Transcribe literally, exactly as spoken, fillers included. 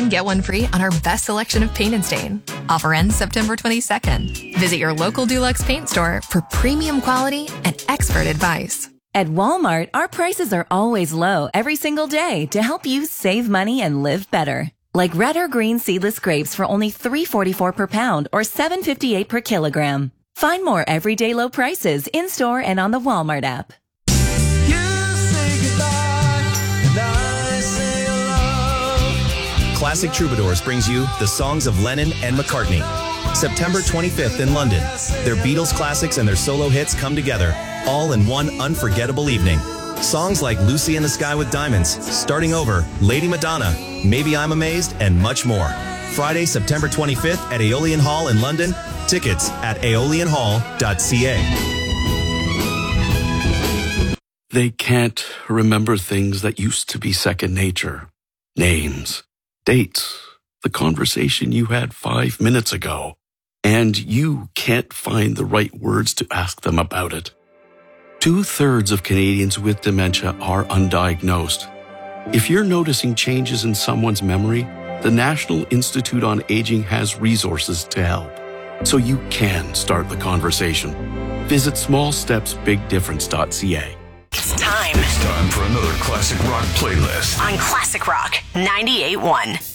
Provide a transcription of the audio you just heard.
one, get one free on our best selection of paint and stain. Offer ends September twenty-second. Visit your local Dulux paint store for premium quality and expert advice. At Walmart, our prices are always low every single day to help you save money and live better. Like red or green seedless grapes for only three dollars and forty-four cents per pound or seven dollars and fifty-eight cents per kilogram. Find more everyday low prices in-store and on the Walmart app. Classic Troubadours brings you the songs of Lennon and McCartney. September twenty-fifth in London. Their Beatles classics and their solo hits come together, all in one unforgettable evening. Songs like Lucy in the Sky with Diamonds, Starting Over, Lady Madonna, Maybe I'm Amazed, and much more. Friday, September twenty-fifth at Aeolian Hall in London. Tickets at aeolian hall dot c a. They can't remember things that used to be second nature. Names, dates, the conversation you had five minutes ago. And you can't find the right words to ask them about it. Two-thirds of Canadians with dementia are undiagnosed. If you're noticing changes in someone's memory, the National Institute on Aging has resources to help, so you can start the conversation. Visit small steps big difference dot c a. It's time. It's time for another classic rock playlist on Classic Rock ninety-eight point one.